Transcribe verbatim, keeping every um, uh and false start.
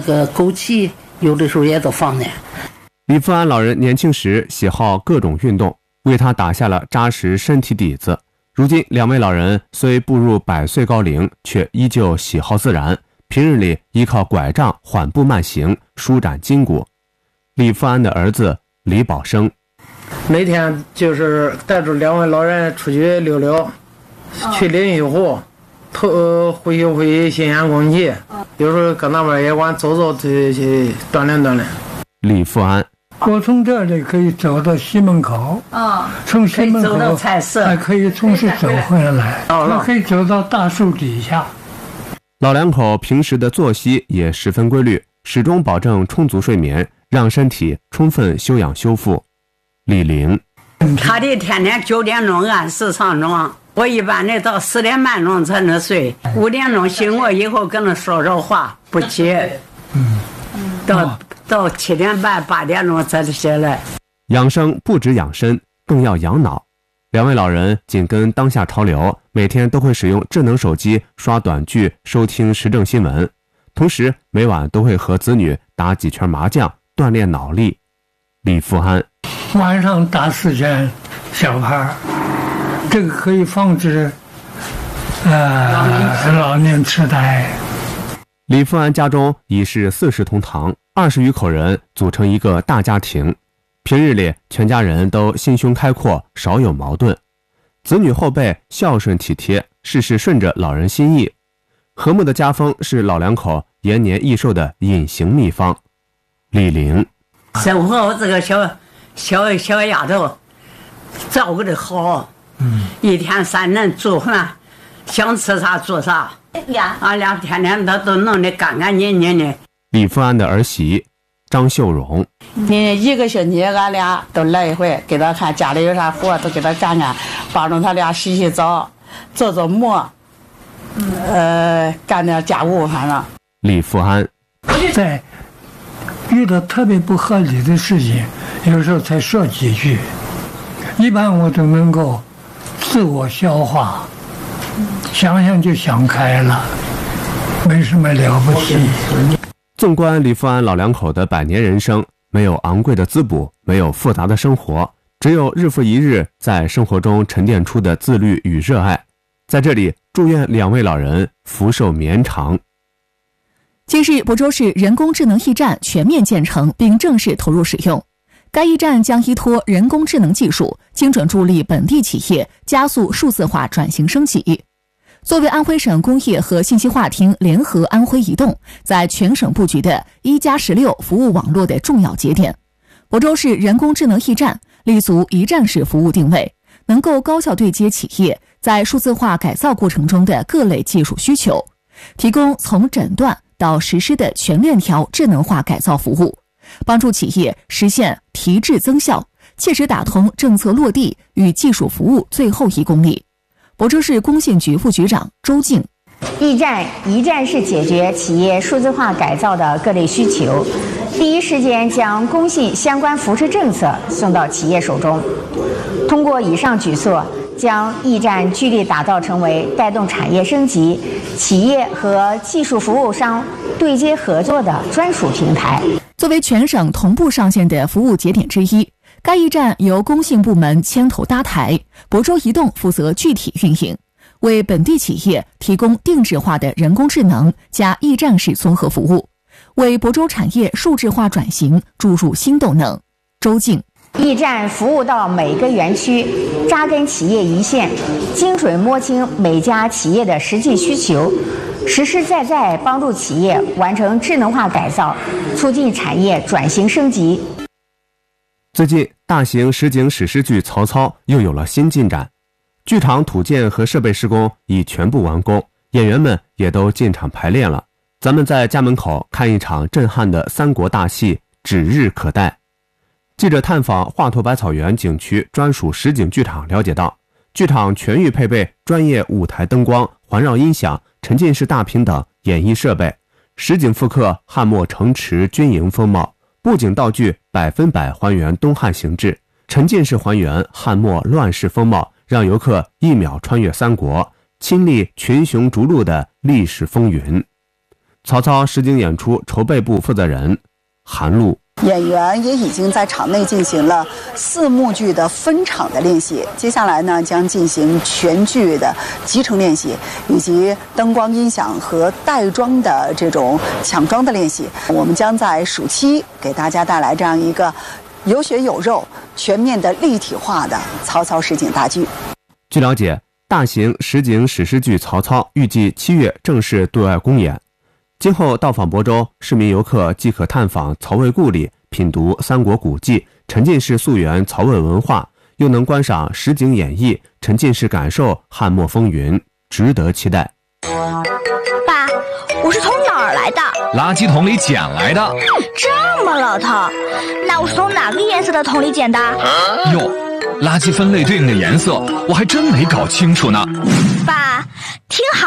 个枸杞，有的时候也都放点。 李富安老人年轻时喜好各种运动，为他打下了扎实身体底子。如今两位老人虽步入百岁高龄，却依旧喜好自然，平日里依靠拐杖缓步慢行，舒展筋骨。李富安的儿子李宝生， 每天就是带着两位老人出去溜溜，去淋浴湖，头呼吸呼吸新鲜空气，有时候搁那边也管走走，去锻炼锻炼。 李富安， 我从这里可以走到西门口， 啊、 从西门口可以走到菜市， 还可以从这走回来，还可以走到大树底下。 老两口平时的作息也十分规律，始终保证充足睡眠，让身体充分休养修复。李玲， 他的天天九点钟按时上床，我一般的到十点半钟才能睡，五点钟醒过以后跟他说说话，不起， 嗯， 到到七点半八点钟才起来。 养生不止养身，更要养脑。两位老人紧跟当下潮流，每天都会使用智能手机刷短剧、收听时政新闻，同时每晚都会和子女打几圈麻将，锻炼脑力。李富安， 晚上打四圈小牌，这个可以防止呃老年痴呆。 李富安家中已是四世同堂，二十余口人组成一个大家庭。平日里，全家人都心胸开阔，少有矛盾。子女后辈孝顺体贴，事事顺着老人心意。和睦的家风是老两口延年益寿的隐形秘方。李玲， 生活我这个小小小丫头照顾得好，嗯，一天三顿做饭，想吃啥做啥，俺俩天天他都弄得干干净净的。 李富安的儿媳张秀荣， 你一个星期俺俩都来一回，给他看家里有啥活都给他干干，帮助他俩洗洗澡，做做馍，呃，干点家务，反正。 李富安， 在遇到特别不合理的事情，有时候才说几句，一般我都能够自我消化，想想就想开了，没什么了不起。 纵观李富安老两口的百年人生，没有昂贵的滋补，没有复杂的生活，只有日复一日在生活中沉淀出的自律与热爱。在这里，祝愿两位老人福寿绵长。 近日，亳州市人工智能驿站全面建成并正式投入使用。该驿站将依托人工智能技术，精准助力本地企业加速数字化转型升级。作为安徽省工业和信息化厅联合安徽移动在全省布局的一加十六服务网络的重要节点，亳州市人工智能驿站立足一站式服务定位，能够高效对接企业在数字化改造过程中的各类技术需求，提供从诊断到实施的全链条智能化改造服务，帮助企业实现提质增效，切实打通政策落地与技术服务最后一公里。亳州市工信局副局长周静， 驿站一站式解决企业数字化改造的各类需求，第一时间将工信相关扶持政策送到企业手中。通过以上举措，将驿站聚力打造成为带动产业升级、企业和技术服务商对接合作的专属平台。 作为全省同步上线的服务节点之一，该驿站由工信部门牵头搭台，亳州移动负责具体运营，为本地企业提供定制化的人工智能加驿站式综合服务，为亳州产业数字化转型注入新动能。周静， 驿站服务到每个园区，扎根企业一线，精准摸清每家企业的实际需求，实实在在帮助企业完成智能化改造，促进产业转型升级。 最近，大型实景史诗剧《曹操》又有了新进展，剧场土建和设备施工已全部完工，演员们也都进场排练了。咱们在家门口看一场震撼的三国大戏，指日可待。记者探访华佗百草园景区专属实景剧场了解到，剧场全域配备专业舞台灯光、环绕音响、沉浸式大屏等演艺设备，实景复刻汉末城池军营风貌，布景道具百分百还原东汉形制，沉浸式还原汉末乱世风貌，让游客一秒穿越三国，亲历群雄逐鹿的历史风云。 曹操实景演出筹备部负责人韩露。 演员也已经在场内进行了四幕剧的分场的练习，接下来呢将进行全剧的集成练习，以及灯光音响和带妆的这种抢妆的练习。我们将在暑期给大家带来这样一个有血有肉、全面的立体化的曹操实景大剧。 据了解，大型实景史诗剧《曹操》预计七月正式对外公演。今后到访亳州，市民游客既可探访曹魏故里，品读三国古迹，沉浸式溯源曹魏文化，又能观赏实景演绎，沉浸式感受汉末风云，值得期待。 爸，我是从哪儿来的？ 垃圾桶里捡来的。 这么老套，那我是从哪个颜色的桶里捡的？ 哟，垃圾分类对应的颜色我还真没搞清楚呢。 爸，听好。